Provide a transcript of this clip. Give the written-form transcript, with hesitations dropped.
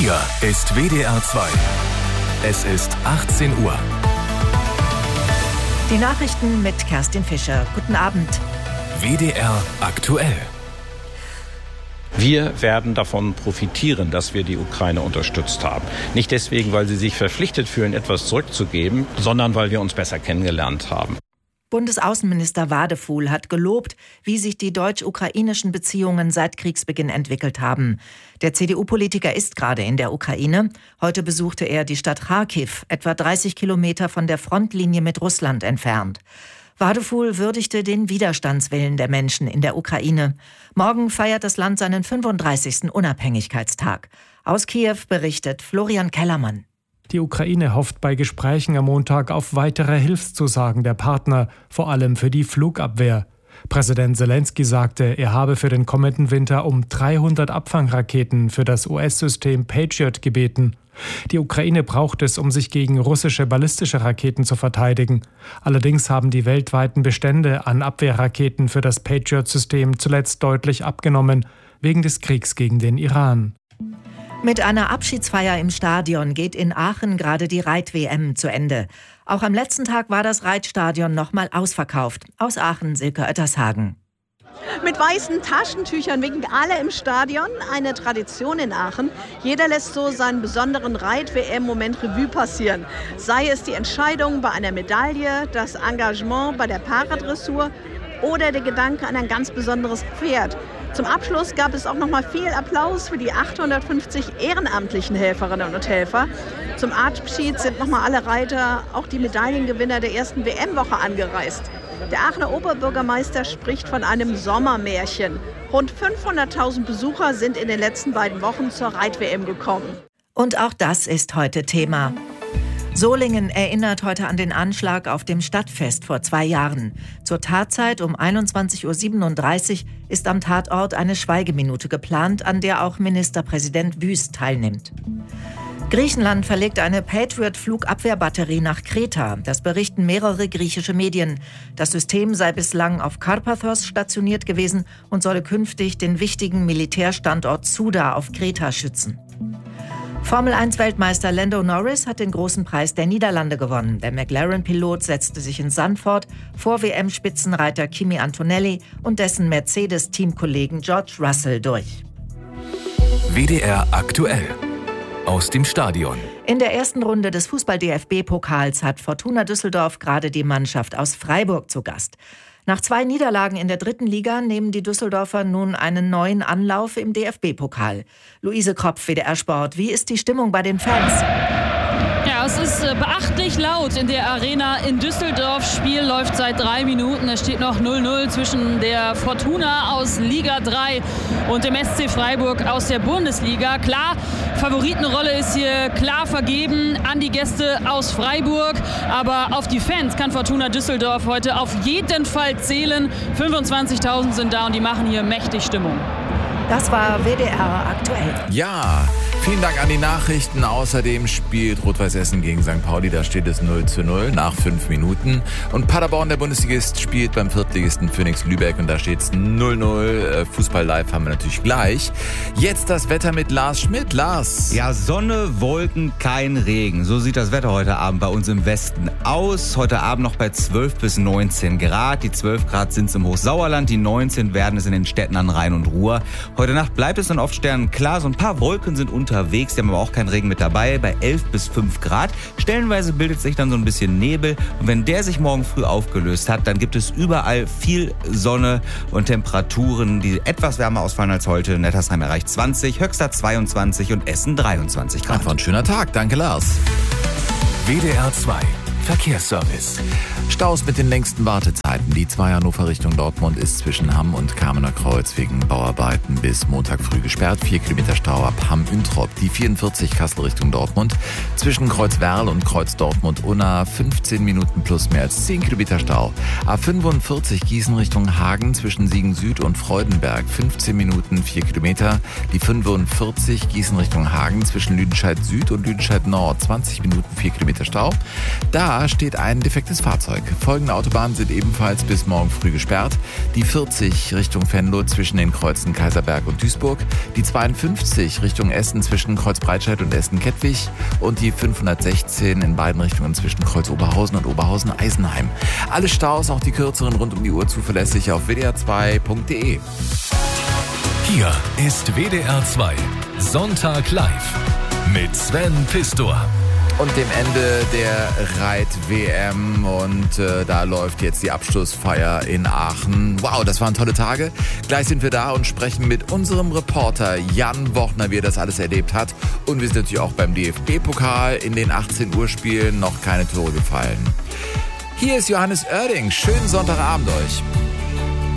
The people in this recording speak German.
Hier ist WDR 2. Es ist 18 Uhr. Die Nachrichten mit Kerstin Fischer. Guten Abend. WDR aktuell. Wir werden davon profitieren, dass wir die Ukraine unterstützt haben. Nicht deswegen, weil sie sich verpflichtet fühlen, etwas zurückzugeben, sondern weil wir uns besser kennengelernt haben. Bundesaußenminister Wadefuhl hat gelobt, wie sich die deutsch-ukrainischen Beziehungen seit Kriegsbeginn entwickelt haben. Der CDU-Politiker ist gerade in der Ukraine. Heute besuchte er die Stadt Charkiw, etwa 30 Kilometer von der Frontlinie mit Russland entfernt. Wadefuhl würdigte den Widerstandswillen der Menschen in der Ukraine. Morgen feiert das Land seinen 35. Unabhängigkeitstag. Aus Kiew berichtet Florian Kellermann. Die Ukraine hofft bei Gesprächen am Montag auf weitere Hilfszusagen der Partner, vor allem für die Flugabwehr. Präsident Zelensky sagte, er habe für den kommenden Winter um 300 Abfangraketen für das US-System Patriot gebeten. Die Ukraine braucht es, um sich gegen russische ballistische Raketen zu verteidigen. Allerdings haben die weltweiten Bestände an Abwehrraketen für das Patriot-System zuletzt deutlich abgenommen, wegen des Kriegs gegen den Iran. Mit einer Abschiedsfeier im Stadion geht in Aachen gerade die Reit-WM zu Ende. Auch am letzten Tag war das Reitstadion nochmal ausverkauft. Aus Aachen, Silke Oettershagen. Mit weißen Taschentüchern winken alle im Stadion. Eine Tradition in Aachen. Jeder lässt so seinen besonderen Reit-WM-Moment Revue passieren. Sei es die Entscheidung bei einer Medaille, das Engagement bei der Paradressur oder der Gedanke an ein ganz besonderes Pferd. Zum Abschluss gab es auch noch mal viel Applaus für die 850 ehrenamtlichen Helferinnen und Helfer. Zum Abschied sind noch mal alle Reiter, auch die Medaillengewinner der ersten WM-Woche angereist. Der Aachener Oberbürgermeister spricht von einem Sommermärchen. Rund 500.000 Besucher sind in den letzten beiden Wochen zur Reit-WM gekommen. Und auch das ist heute Thema. Solingen erinnert heute an den Anschlag auf dem Stadtfest vor 2 Jahren. Zur Tatzeit um 21.37 Uhr ist am Tatort eine Schweigeminute geplant, an der auch Ministerpräsident Wüst teilnimmt. Griechenland verlegt eine Patriot-Flugabwehrbatterie nach Kreta. Das berichten mehrere griechische Medien. Das System sei bislang auf Karpathos stationiert gewesen und solle künftig den wichtigen Militärstandort Souda auf Kreta schützen. Formel-1-Weltmeister Lando Norris hat den großen Preis der Niederlande gewonnen. Der McLaren-Pilot setzte sich in Zandvoort vor WM-Spitzenreiter Kimi Antonelli und dessen Mercedes-Teamkollegen George Russell durch. WDR aktuell. Aus dem Stadion. In der ersten Runde des Fußball-DFB-Pokals hat Fortuna Düsseldorf gerade die Mannschaft aus Freiburg zu Gast. Nach 2 Niederlagen in der 3. Liga nehmen die Düsseldorfer nun einen neuen Anlauf im DFB-Pokal. Luise Kropf, WDR Sport. Wie ist die Stimmung bei den Fans? Ja, es ist beachtlich laut in der Arena in Düsseldorf. Spiel läuft seit 3 Minuten. Es steht noch 0:0 zwischen der Fortuna aus Liga 3 und dem SC Freiburg aus der Bundesliga. Klar, Favoritenrolle ist hier klar vergeben an die Gäste aus Freiburg. Aber auf die Fans kann Fortuna Düsseldorf heute auf jeden Fall zählen. 25.000 sind da und die machen hier mächtig Stimmung. Das war WDR aktuell. Ja, vielen Dank an die Nachrichten. Außerdem spielt Rot-Weiß Essen gegen St. Pauli. Da steht es 0:0 nach 5 Minuten. Und Paderborn, der Bundesligist, spielt beim Viertligisten Phoenix Lübeck. Und da steht es 0:0. Fußball live haben wir natürlich gleich. Jetzt das Wetter mit Lars Schmidt. Lars. Ja, Sonne, Wolken, kein Regen. So sieht das Wetter heute Abend bei uns im Westen aus. Heute Abend noch bei 12 bis 19 Grad. Die 12 Grad sind es im Hochsauerland. Die 19 werden es in den Städten an Rhein und Ruhr. Heute Nacht bleibt es dann oft sternenklar. So ein paar Wolken sind unterwegs. Die haben aber auch keinen Regen mit dabei. Bei 11 bis 5 Grad. Stellenweise bildet sich dann so ein bisschen Nebel. Und wenn der sich morgen früh aufgelöst hat, dann gibt es überall viel Sonne und Temperaturen, die etwas wärmer ausfallen als heute. Nettersheim erreicht 20, Höxter 22 und Essen 23 Grad. Einfach ein schöner Tag. Danke, Lars. WDR 2. Verkehrsservice. Staus mit den längsten Wartezeiten. Die 2 Hannover Richtung Dortmund ist zwischen Hamm und Kamener Kreuz wegen Bauarbeiten bis Montag früh gesperrt. 4 Kilometer Stau ab Hamm-Üntrop. Die 44 Kassel Richtung Dortmund. Zwischen Kreuz-Werl und Kreuz-Dortmund-Unna 15 Minuten plus mehr als 10 Kilometer Stau. A45 Gießen Richtung Hagen zwischen Siegen-Süd und Freudenberg 15 Minuten 4 Kilometer. Die 45 Gießen Richtung Hagen zwischen Lüdenscheid-Süd und Lüdenscheid-Nord 20 Minuten 4 Kilometer Stau. Da Da steht ein defektes Fahrzeug. Folgende Autobahnen sind ebenfalls bis morgen früh gesperrt. Die 40 Richtung Venlo zwischen den Kreuzen Kaiserberg und Duisburg. Die 52 Richtung Essen zwischen Kreuz Breitscheid und Essen-Kettwig. Und die 516 in beiden Richtungen zwischen Kreuz Oberhausen und Oberhausen-Eisenheim. Alle Staus, auch die kürzeren rund um die Uhr, zuverlässig auf wdr2.de. Hier ist WDR 2 Sonntag live mit Sven Pistor. Und dem Ende der Reit-WM und da läuft jetzt die Abschlussfeier in Aachen. Wow, das waren tolle Tage. Gleich sind wir da und sprechen mit unserem Reporter Jan Wochner, wie er das alles erlebt hat. Und wir sind natürlich auch beim DFB-Pokal. In den 18 Uhr Spielen noch keine Tore gefallen. Hier ist Johannes Oerding. Schönen Sonntagabend euch.